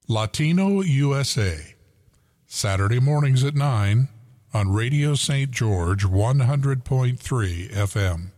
Latino USA, Saturday mornings at 9 on Radio St. George 100.3 FM.